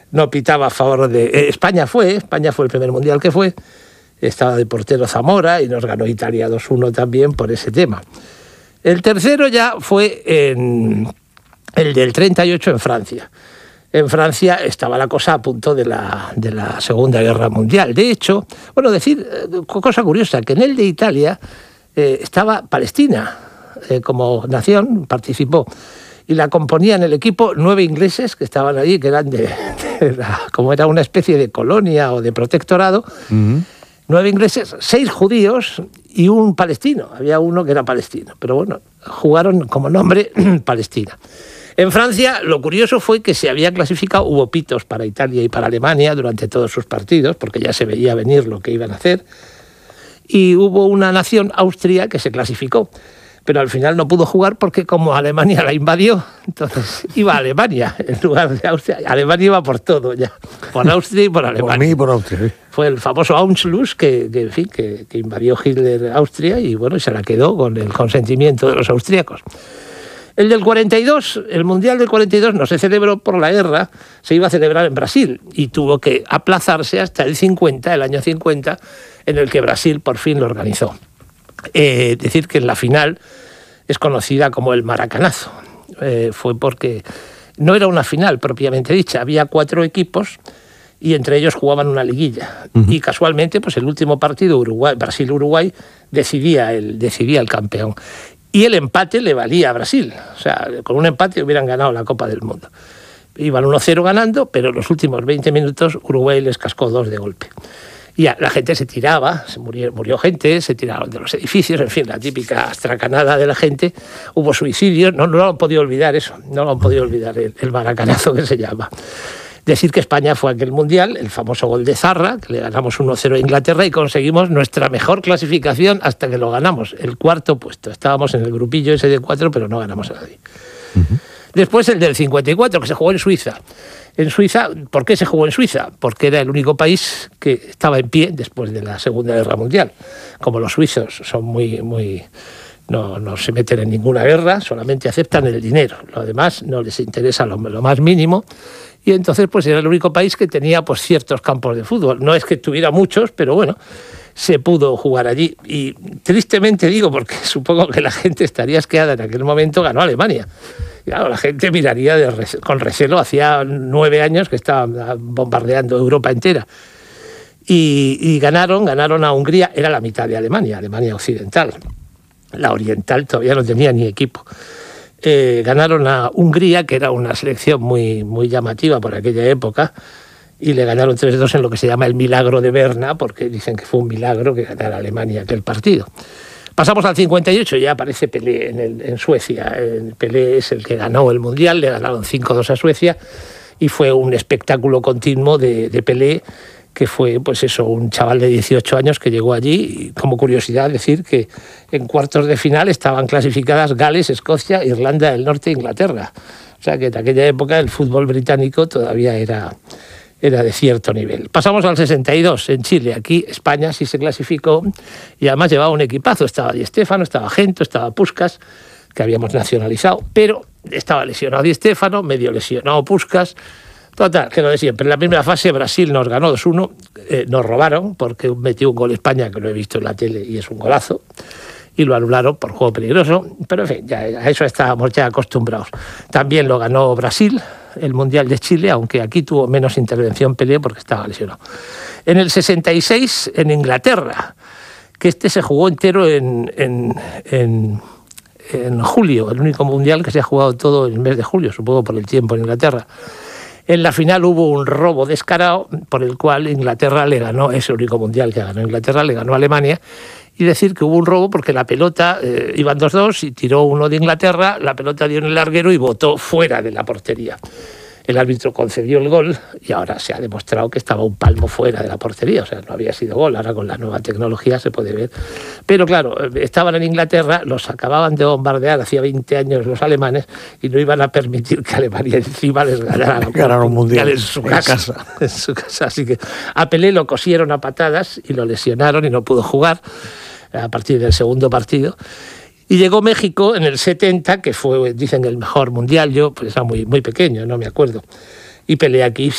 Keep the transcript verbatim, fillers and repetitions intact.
no pitaba a favor de... Eh, España fue, España fue el primer mundial que fue, estaba de portero Zamora y nos ganó Italia dos uno también por ese tema. El tercero ya fue en el del treinta y ocho en Francia. En Francia estaba la cosa a punto de la, de la Segunda Guerra Mundial. De hecho, bueno, decir, cosa curiosa, que en el de Italia eh, estaba Palestina eh, como nación, participó. Y la componían el equipo nueve ingleses que estaban allí, que eran de, de la, como era una especie de colonia o de protectorado. Uh-huh. Nueve ingleses, seis judíos y un palestino. Había uno que era palestino, pero bueno, jugaron como nombre Palestina. En Francia, lo curioso fue que se había clasificado, hubo pitos para Italia y para Alemania durante todos sus partidos, porque ya se veía venir lo que iban a hacer, y hubo una nación, Austria, que se clasificó, pero al final no pudo jugar porque como Alemania la invadió, entonces iba a Alemania en lugar de Austria. Alemania iba por todo ya, por Austria y por Alemania. Por mí y por Austria. ¿eh? Fue el famoso Anschluss que, que, en fin, que, que invadió Hitler Austria y bueno, se la quedó con el consentimiento de los austríacos. El del cuarenta y dos, el Mundial del cuarenta y dos no se celebró por la guerra, se iba a celebrar en Brasil y tuvo que aplazarse hasta el cincuenta, el año cincuenta, en el que Brasil por fin lo organizó. Eh, decir que en la final es conocida como el Maracanazo. Eh, fue porque no era una final propiamente dicha, había cuatro equipos y entre ellos jugaban una liguilla. Uh-huh. Y casualmente, pues el último partido, Uruguay, Brasil-Uruguay, decidía el, decidía el campeón. Y el empate le valía a Brasil. O sea, con un empate hubieran ganado la Copa del Mundo. Iban uno cero ganando, pero en los últimos veinte minutos Uruguay les cascó dos de golpe. Y ya, la gente se tiraba, se murió, murió gente, se tiraron de los edificios, en fin, la típica astracanada de la gente. Hubo suicidios, no, no lo han podido olvidar eso, no lo han podido olvidar, el, el maracanazo que se llama. Decir que España fue aquel mundial, el famoso gol de Zarra, que le ganamos uno cero a Inglaterra y conseguimos nuestra mejor clasificación hasta que lo ganamos, el cuarto puesto. Estábamos en el grupillo ese de cuatro, pero no ganamos a nadie. Uh-huh. Después el del cincuenta y cuatro, que se jugó en Suiza. En Suiza, ¿por qué se jugó en Suiza? Porque era el único país que estaba en pie después de la Segunda Guerra Mundial. Como los suizos son muy... muy no, no se meten en ninguna guerra, solamente aceptan el dinero. Lo demás no les interesa lo, lo más mínimo. Y entonces pues era el único país que tenía pues ciertos campos de fútbol. No es que tuviera muchos, pero bueno, se pudo jugar allí. Y tristemente digo, porque supongo que la gente estaría asqueada en aquel momento, ganó Alemania. Y claro, la gente miraría de rec- con recelo, hacía nueve años que estaban bombardeando Europa entera. Y, y ganaron, ganaron a Hungría, era la mitad de Alemania, Alemania occidental. La oriental todavía no tenía ni equipo. Eh, ganaron a Hungría, que era una selección muy, muy llamativa por aquella época, y le ganaron tres dos en lo que se llama el milagro de Berna, porque dicen que fue un milagro que ganara Alemania aquel partido. Pasamos al cincuenta y ocho, ya aparece Pelé en, el, en Suecia. El Pelé es el que ganó el Mundial, le ganaron cinco dos a Suecia, y fue un espectáculo continuo de, de Pelé, que fue pues eso, un chaval de dieciocho años que llegó allí. Y como curiosidad decir que en cuartos de final estaban clasificadas Gales, Escocia, Irlanda del Norte e Inglaterra. O sea que en aquella época el fútbol británico todavía era, era de cierto nivel. Pasamos al sesenta y dos, en Chile. Aquí España sí se clasificó y además llevaba un equipazo. Estaba Di Stéfano, estaba Gento, estaba Puskás, que habíamos nacionalizado, pero estaba lesionado Di Stéfano, medio lesionado Puskás. Total, que lo de siempre. En la primera fase Brasil nos ganó dos uno, eh, nos robaron porque metió un gol España que lo he visto en la tele y es un golazo, y lo anularon por juego peligroso, pero en fin, ya a eso estábamos ya acostumbrados. También lo ganó Brasil, el Mundial de Chile, aunque aquí tuvo menos intervención Pelé porque estaba lesionado. En el sesenta y seis, en Inglaterra, que este se jugó entero en, en, en, en julio, el único Mundial que se ha jugado todo en el mes de julio, supongo por el tiempo en Inglaterra. En la final hubo un robo descarado por el cual Inglaterra le ganó, es el único mundial que ganó Inglaterra, le ganó a Alemania, y decir que hubo un robo porque la pelota, eh, iban dos dos y tiró uno de Inglaterra, la pelota dio en el larguero y botó fuera de la portería. El árbitro concedió el gol y ahora se ha demostrado que estaba un palmo fuera de la portería, o sea, no había sido gol. Ahora con la nueva tecnología se puede ver. Pero claro, estaban en Inglaterra, los acababan de bombardear hacía veinte años los alemanes y no iban a permitir que Alemania encima les ganara Ganaron un mundial en su casa, en casa. En su casa. Así que a Pelé lo cosieron a patadas y lo lesionaron y no pudo jugar a partir del segundo partido. Y llegó México en el setenta, que fue, dicen, el mejor mundial. Yo pues era muy, muy pequeño, no me acuerdo. Y Pelé aquí